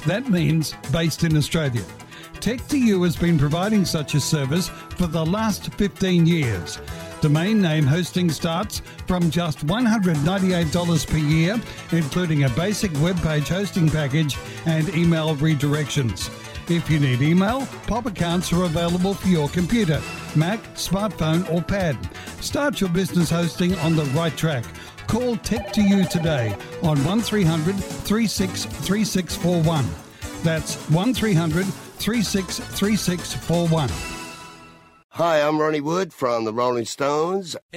That means based in Australia. Tech2U has been providing such a service for the last 15 years. Domain name hosting starts from just $198 per year, including a basic web page hosting package and email redirections. If you need email, POP accounts are available for your computer, Mac, smartphone or pad. Start your business hosting on the right track. Call Tech2U today on 1300 36 3641. That's 1300 36 3641. Hi, I'm Ronnie Wood from the Rolling Stones.